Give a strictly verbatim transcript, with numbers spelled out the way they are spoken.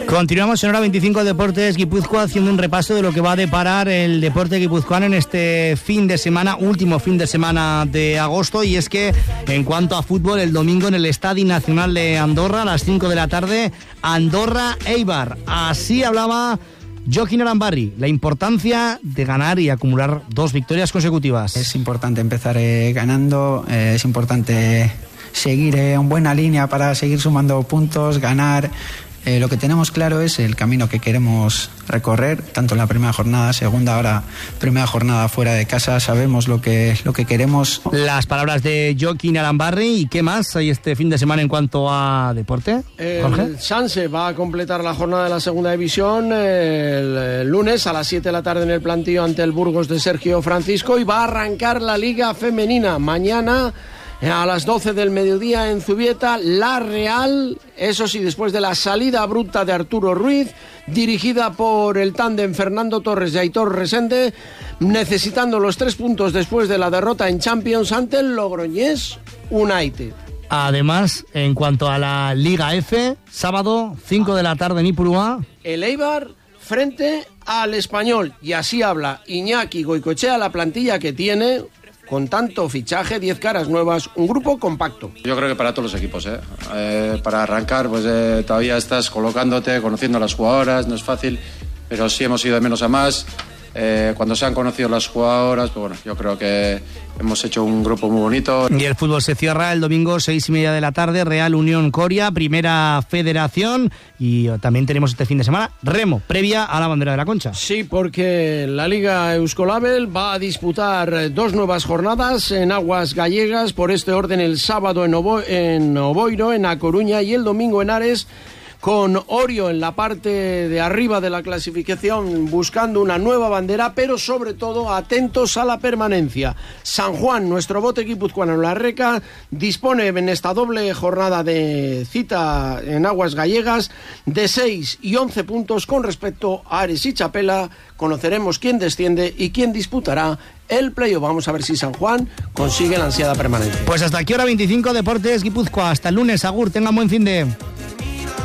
Continuamos en Hora veinticinco Deportes Guipúzcoa, haciendo un repaso de lo que va a deparar el deporte guipuzcoano en este fin de semana, último fin de semana de agosto. Y es que en cuanto a fútbol, el domingo en el Estadio Nacional de Andorra a las cinco de la tarde, Andorra-Eibar. Así hablaba Joaquín Arambarri, la importancia de ganar y acumular dos victorias consecutivas. Es importante empezar eh, ganando, eh, es importante seguir eh, en buena línea para seguir sumando puntos, ganar. Eh, lo que tenemos claro es el camino que queremos recorrer, tanto en la primera jornada, segunda, ahora primera jornada fuera de casa. Sabemos lo que, lo que queremos. Las palabras de Joaquín Arambarri. ¿Y qué más hay este fin de semana en cuanto a deporte, Jorge? El Sanse va a completar la jornada de la segunda división el, el lunes a las siete de la tarde en el plantío ante el Burgos de Sergio Francisco, y va a arrancar la Liga Femenina mañana a las doce del mediodía en Zubieta. La Real, eso sí, después de la salida bruta de Arturo Ruiz, dirigida por el tándem Fernando Torres y Aitor Resende, necesitando los tres puntos después de la derrota en Champions ante el Logroñés United. Además, en cuanto a la Liga F, sábado, cinco de la tarde en Ipurúa, el Eibar frente al Español. Y así habla Iñaki Goicoechea, la plantilla que tiene, con tanto fichaje, diez caras nuevas, un grupo compacto. Yo creo que para todos los equipos, ¿eh? Eh, para arrancar, pues eh, todavía estás colocándote, conociendo a las jugadoras, no es fácil, pero sí hemos ido de menos a más. Eh, cuando se han conocido las jugadoras, pues bueno, yo creo que hemos hecho un grupo muy bonito. Y el fútbol se cierra el domingo, seis y media de la tarde, Real Unión Coria, Primera Federación. Y también tenemos este fin de semana remo, previa a la bandera de la Concha. Sí, porque la Liga Euskolabel va a disputar dos nuevas jornadas en aguas gallegas. Por este orden, el sábado en, Obo- en Oboiro, en A Coruña, y el domingo en Ares, con Orio en la parte de arriba de la clasificación buscando una nueva bandera, pero sobre todo atentos a la permanencia. San Juan, nuestro bote guipuzcoano en la Reca, dispone en esta doble jornada de cita en aguas gallegas de seis y once puntos con respecto a Ares y Chapela. Conoceremos quién desciende y quién disputará el playoff. Vamos a ver si San Juan consigue la ansiada permanencia. Pues hasta aquí Hora veinticinco Deportes Guipúzcoa. Hasta el lunes, agur, tengan buen fin de...